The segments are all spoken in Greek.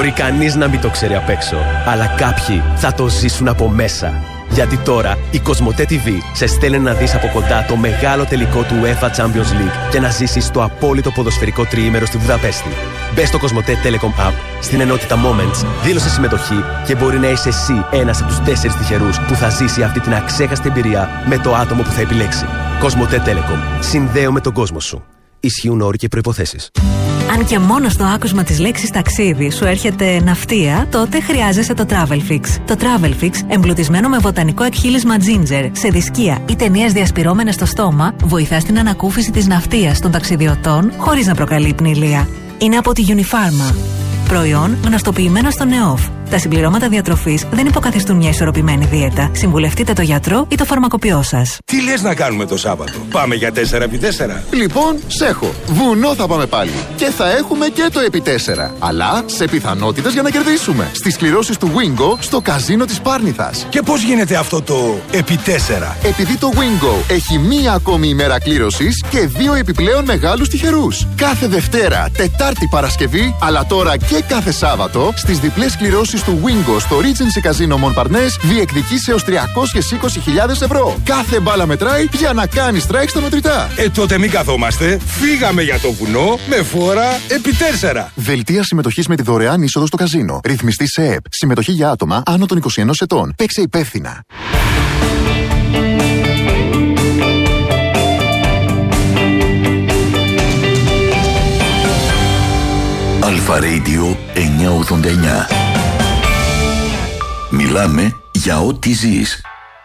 Μπορεί κανείς να μην το ξέρει απ' έξω, αλλά κάποιοι θα το ζήσουν από μέσα. Γιατί τώρα η Κοσμοτέ TV σε στέλνει να δεις από κοντά το μεγάλο τελικό του UEFA Champions League και να ζήσεις το απόλυτο ποδοσφαιρικό τριήμερο στη Βουδαπέστη. Μπες στο Κοσμοτέ Telecom App, στην ενότητα Moments, δήλωσε συμμετοχή και μπορεί να είσαι εσύ ένας από τους 4 τυχερούς που θα ζήσει αυτή την αξέχαστη εμπειρία με το άτομο που θα επιλέξει. Κοσμοτέ Telecom. Συνδέω με τον κόσμο σου. Ισχύουν όροι και προϋποθέσεις. Αν και μόνο στο άκουσμα της λέξης ταξίδι σου έρχεται ναυτία, τότε χρειάζεσαι το Travelfix. Το Travelfix, εμπλουτισμένο με βοτανικό εκχύλισμα ginger, σε δισκία ή ταινίες διασπυρώμενες στο στόμα, βοηθά στην ανακούφιση της ναυτίας των ταξιδιωτών χωρίς να προκαλεί πνηλία. Είναι από τη Unifarma. Προϊόν γνωστοποιημένο στο ΝΕΟΦ. Τα συμπληρώματα διατροφής δεν υποκαθιστούν μια ισορροπημένη δίαιτα. Συμβουλευτείτε το γιατρό ή το φαρμακοποιό σας. Τι λες να κάνουμε το Σάββατο? Πάμε για 4x4? Λοιπόν, σέχω. Βουνό θα πάμε πάλι. Και θα έχουμε και το επί 4. Αλλά σε πιθανότητες για να κερδίσουμε. Στις κληρώσεις του Wingo στο καζίνο της Πάρνηθας. Και πώς γίνεται αυτό το επί 4? Επειδή το Wingo έχει μία ακόμη ημέρα κλήρωσης και 2 επιπλέον μεγάλους τυχερούς. Κάθε Δευτέρα, Τετάρτη, Παρασκευή, αλλά τώρα και κάθε Σάββατο στις διπλές κληρώσεις του Wingo στο Regency Casino Montparnasse διεκδικείς έως 320.000 ευρώ. Κάθε μπάλα μετράει για να κάνει strike στα μετρητά. Τότε μην καθόμαστε. Φύγαμε για το βουνό με φόρα επί 4. Δελτία συμμετοχής με τη δωρεάν είσοδο στο καζίνο. Ρυθμιστή σε ΕΕΠ. Συμμετοχή για άτομα άνω των 21 ετών. Παίξε υπεύθυνα. Αλφα Radio 989. Μιλάμε για ό,τι ζεις.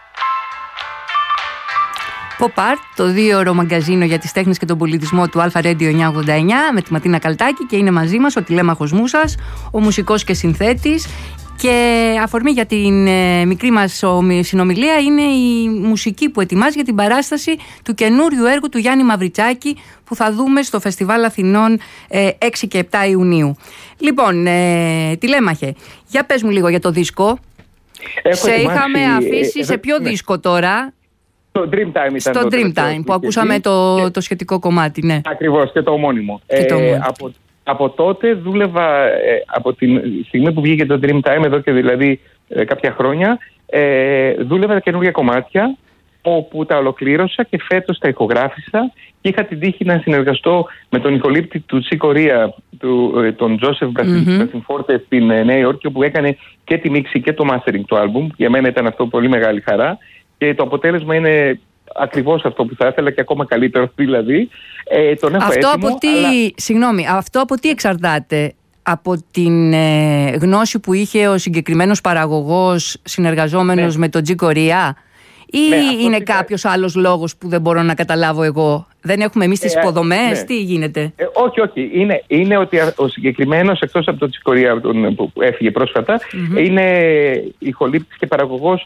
Pop Art, το 2ωρο μαγκαζίνο για τις τέχνες και τον πολιτισμό του Αλφα Radio 989 με τη Ματίνα Καλτάκη, και είναι μαζί μας ο τηλέμαχος Μούσας, ο μουσικός και συνθέτης. Και αφορμή για την μικρή μας συνομιλία είναι η μουσική που ετοιμάζει για την παράσταση του καινούριου έργου του Γιάννη Μαυριτσάκη που θα δούμε στο Φεστιβάλ Αθηνών 6 και 7 Ιουνίου. Λοιπόν, τηλέμαχε, για πες μου λίγο για το δίσκο. Σε είχαμε αφήσει σε ποιο δίσκο τώρα? Στο Dreamtime ήταν. Στο Dreamtime που ακούσαμε το σχετικό κομμάτι, ναι. Ακριβώς, και το ομώνυμο. Από τότε δούλευα, από τη στιγμή που βγήκε το Dreamtime, εδώ και δηλαδή κάποια χρόνια, δούλευα καινούργια κομμάτια όπου τα ολοκλήρωσα και φέτος τα ηχογράφησα και είχα την τύχη να συνεργαστώ με τον ηχολήπτη του Τσι Κορία, τον Τζόσεφ Μπρασινφόρτε στην Νέα Υόρκη, όπου έκανε και τη μίξη και το mastering του άλμπουμ. Για μένα ήταν αυτό πολύ μεγάλη χαρά και το αποτέλεσμα είναι ακριβώς αυτό που θα ήθελα και ακόμα καλύτερο δηλαδή. Τον έχω αυτό έτοιμο, από τι, αλλά... Συγγνώμη, αυτό από τι εξαρτάται? Από την γνώση που είχε ο συγκεκριμένος παραγωγός συνεργαζόμενος με τον Τζι Κορία, ή είναι κάποιος άλλος λόγος που δεν μπορώ να καταλάβω εγώ? Δεν έχουμε εμείς τις υποδομές, τι γίνεται? Όχι. Είναι ότι ο συγκεκριμένος, εκτός από τον Τσι Κορία που έφυγε πρόσφατα, είναι ηχολήπτης και παραγωγός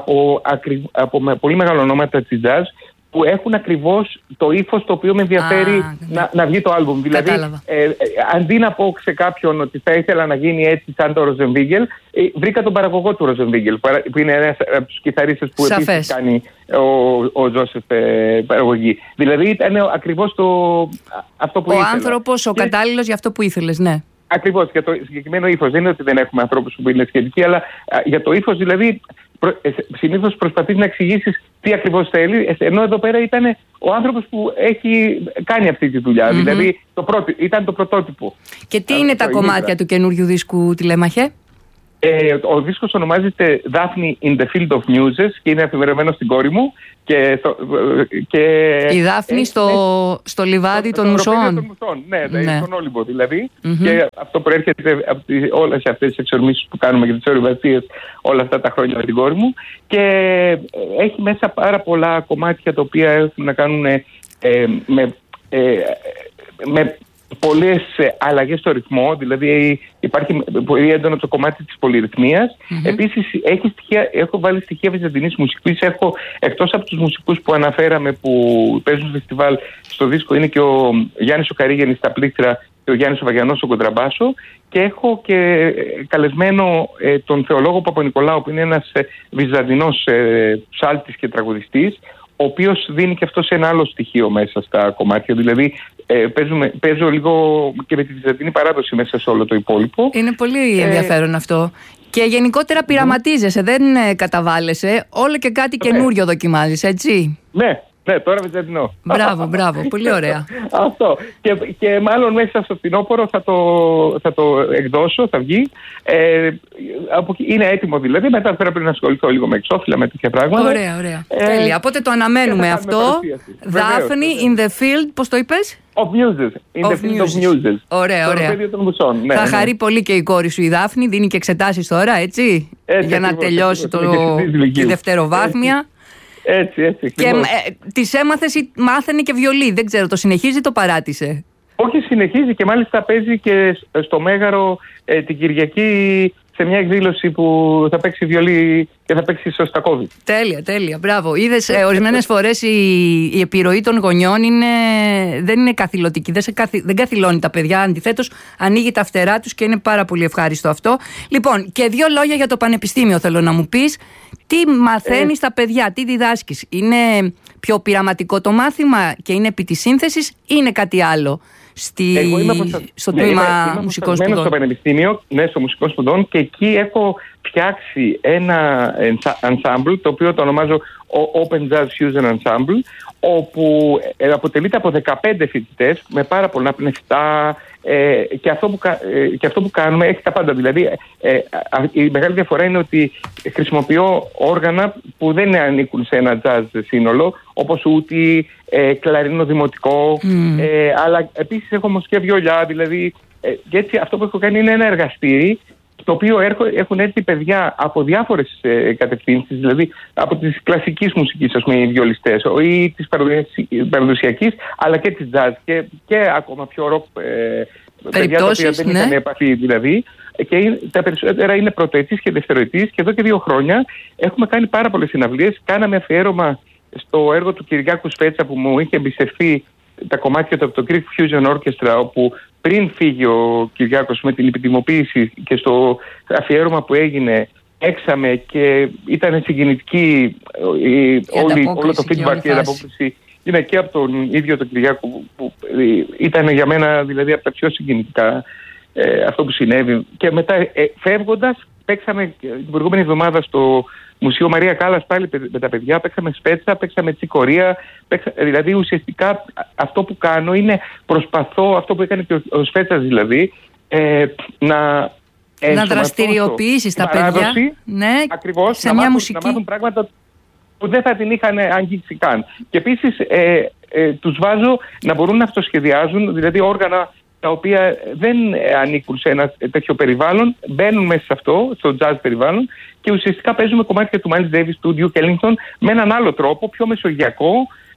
από πολύ μεγάλα ονόματα της jazz που έχουν ακριβώς το ύφος το οποίο με ενδιαφέρει να βγει το άλμπουμ. Δηλαδή, αντί να πω σε κάποιον ότι θα ήθελα να γίνει έτσι σαν το Rosenwinkel, βρήκα τον παραγωγό του Rosenwinkel, που είναι ένας από τους κιθαρίστες που επίσης κάνει ο Τζόσεφ παραγωγή. Δηλαδή ήταν ακριβώς αυτό που ήθελα. Ο άνθρωπος, ο κατάλληλος για αυτό που ήθελες, ναι. Ακριβώς, για το συγκεκριμένο ύφος. Δεν είναι ότι δεν έχουμε ανθρώπους που είναι σχετικοί, αλλά για το ύφος δηλαδή συνήθως προσπαθείς να εξηγήσεις τι ακριβώς θέλει, ενώ εδώ πέρα ήταν ο άνθρωπος που έχει κάνει αυτή τη δουλειά. Δηλαδή ήταν το πρωτότυπο. Και τι είναι τα κομμάτια του καινούριου δίσκου, τηλέμαχε? Ο δίσκος ονομάζεται Daphne in the Field of Muses και είναι αφιερωμένο στην κόρη μου. Η Δάφνη στο λιβάδι των μουσών. Ναι, στον Όλυμπο δηλαδή. Και αυτό προέρχεται από όλες αυτές τις εξορμήσεις που κάνουμε για τις ορειβασίες όλα αυτά τα χρόνια με την κόρη μου. Και έχει μέσα πάρα πολλά κομμάτια τα οποία έχουν να κάνουν με πολλές αλλαγές στο ρυθμό, δηλαδή υπάρχει πολύ έντονο το κομμάτι της πολυρυθμίας. Επίσης έχω βάλει στοιχεία βυζαντινής μουσικής. Εκτός από τους μουσικούς που αναφέραμε που παίζουν στο φεστιβάλ, στο δίσκο είναι και ο Γιάννης ο Καρίγενης στα πλήκτρα και ο Γιάννης ο Βαγιανός στο κοντραμπάσο, και έχω και καλεσμένο τον θεολόγο Παπα-Νικολάου, που είναι ένας βυζαντινός ψάλτης και τραγουδιστής, ο οποίος δίνει και αυτός ένα άλλο στοιχείο μέσα στα κομμάτια. Δηλαδή παίζω λίγο και με τη βυζαντινή παράδοση μέσα σε όλο το υπόλοιπο. Είναι πολύ ενδιαφέρον αυτό. Και γενικότερα πειραματίζεσαι, δεν καταβάλλεσαι. Όλο και κάτι καινούριο δοκιμάζεις, έτσι. Ναι, τώρα βυζαντινό. Μπράβο, πολύ ωραία. Αυτό. Και μάλλον μέσα στο φθινόπωρο θα το εκδώσω, θα βγει. Είναι έτοιμο δηλαδή. Μετά πρέπει να ασχοληθώ λίγο με εξώφυλλα, με τέτοια πράγματα. Ωραία. Τέλεια. Οπότε το αναμένουμε αυτό. Daphne in the field, πώς το είπες? Of muses. In the field of muses. Ωραία. Θα χαρεί πολύ και η κόρη σου η Δάφνη. Δίνει και εξετάσεις τώρα, έτσι. Για να τελειώσει τη δευτεροβάθμια. Έτσι. Και τις έμαθες ή μάθαινε και βιολί? Δεν ξέρω, το συνεχίζει ή το παράτησε? Όχι, συνεχίζει και μάλιστα παίζει και στο Μέγαρο την Κυριακή σε μια εκδήλωση που θα παίξει βιολί και θα παίξει Σωστακόβιτ. Τέλεια, μπράβο. Είδες, ορισμένες φορές η επιρροή των γονιών δεν είναι καθηλωτική, δεν καθηλώνει τα παιδιά, αντιθέτως ανοίγει τα φτερά τους και είναι πάρα πολύ ευχάριστο αυτό. Λοιπόν, και 2 λόγια για το πανεπιστήμιο θέλω να μου πεις. Τι μαθαίνεις τα παιδιά, τι διδάσκεις? Είναι πιο πειραματικό το μάθημα και είναι επί της σύνθεσης ή είναι κάτι άλλο? Στο τμήμα μουσικών σπουδών. Στο πανεπιστήμιο, στο μουσικών σπουδών, και εκεί έχω φτιάξει ένα ensemble, το οποίο το ονομάζω Open Jazz Fusion Ensemble, όπου αποτελείται από 15 φοιτητές με πάρα πολλά πνευστά, και αυτό που κάνουμε έχει τα πάντα. Δηλαδή η μεγάλη διαφορά είναι ότι χρησιμοποιώ όργανα που δεν ανήκουν σε ένα jazz σύνολο, όπως ούτι, κλαρίνο δημοτικό, αλλά επίσης έχω όμως και βιολιά. Δηλαδή, και έτσι αυτό που έχω κάνει είναι ένα εργαστήρι στο οποίο έχουν έρθει παιδιά από διάφορες κατευθύνσεις, δηλαδή από της κλασικής μουσικής, ας πούμε, οι βιολιστές, ή της παραδοσιακής, αλλά και της jazz και ακόμα πιο ροκ παιδιά τα οποία δεν είχαν επαφή δηλαδή. Και τα περισσότερα είναι πρωτοετής και δευτεροετής, και εδώ και 2 χρόνια έχουμε κάνει πάρα πολλές συναυλίες. Κάναμε αφιέρωμα στο έργο του Κυριάκου Σφέτσα που μου είχε εμπιστευτεί τα κομμάτια του από το Greek Fusion Orchestra, όπου πριν φύγει ο Κυριάκος με την επιτιμοποίηση, και στο αφιέρωμα που έγινε έξαμε και ήταν συγκινητική όλο το feedback και η ανταπόκριση. Είναι και από τον ίδιο τον Κυριάκο που ήταν για μένα δηλαδή από τα πιο συγκινητικά αυτό που συνέβη. Και μετά φεύγοντας παίξαμε την προηγούμενη εβδομάδα στο Μουσείο Μαρία Κάλλας πάλι με τα παιδιά, παίξαμε Σπέτσα, παίξαμε Τσικορία, δηλαδή ουσιαστικά αυτό που κάνω είναι προσπαθώ, αυτό που έκανε και ο Σπέτσας δηλαδή, να δραστηριοποιήσεις τα παιδιά, ναι, ακριβώς, σε μια μουσική. Να μάθουν πράγματα που δεν θα την είχαν αγγίξει καν. Και επίσης τους βάζω να μπορούν να αυτοσχεδιάζουν, δηλαδή όργανα τα οποία δεν ανήκουν σε ένα τέτοιο περιβάλλον, μπαίνουν μέσα σε αυτό, στο jazz περιβάλλον, και ουσιαστικά παίζουμε κομμάτια του Miles Davis, του Duke Ellington με έναν άλλο τρόπο, πιο μεσογειακό.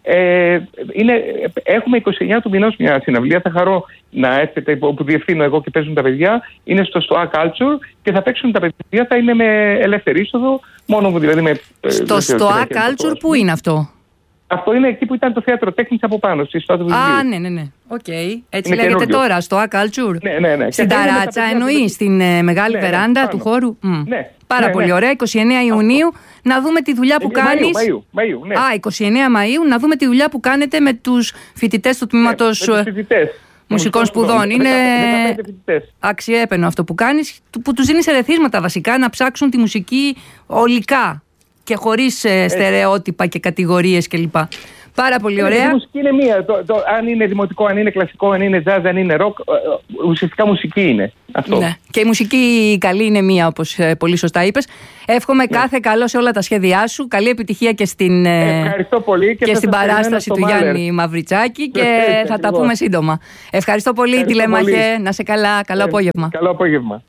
Έχουμε 29 του μηνός μια συναυλία, θα χαρώ να έρθετε, που διευθύνω εγώ και παίζουν τα παιδιά. Είναι στο Stoa Culture και θα παίξουν τα παιδιά, θα είναι με ελεύθερη είσοδο, μόνο μου δηλαδή με... Στο Stoa Culture πού είναι αυτό? Αυτό είναι εκεί που ήταν το θέατρο τέχνης από πάνω, στη Στάδο Βιβλίου. Ναι. Οκ. Έτσι είναι λέγεται τώρα, στο A Culture. Ναι. Στην ταράτσα εννοεί, στην μεγάλη βεράντα του χώρου. Ναι. Πάρα πολύ ωραία. 29 Ιουνίου να δούμε τη δουλειά που κάνεις. Μαΐου, ναι. 29 Μαΐου να δούμε τη δουλειά που κάνετε με τους φοιτητές του τμήματος μουσικών σπουδών. Είναι αξιέπαινο αυτό που κάνεις, που τους δίνεις ερεθίσματα βασικά να ψάξουν τη μουσική ολικά και χωρίς στερεότυπα και κατηγορίες κλπ. Πάρα πολύ ωραία. Η μουσική είναι μία. Αν είναι δημοτικό, αν είναι κλασικό, αν είναι jazz, αν είναι rock, ουσιαστικά μουσική είναι αυτό. Ναι. Και η μουσική καλή είναι μία, όπως πολύ σωστά είπες. Εύχομαι κάθε καλό σε όλα τα σχέδιά σου. Καλή επιτυχία και στην, πολύ και στην παράσταση του Γιάννη Μαυριτσάκη και θα τα πούμε σύντομα. Ευχαριστώ πολύ, τηλέμαχε. Να σε καλά. Καλό απόγευμα. Καλό απόγευμα.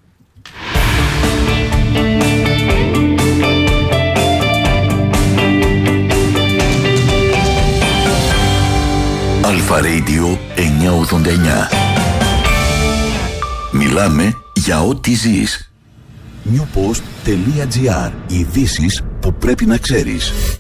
Αλφα Radio 989. Μιλάμε για ό,τι ζεις. Newpost.gr. Ειδήσεις που πρέπει να ξέρεις.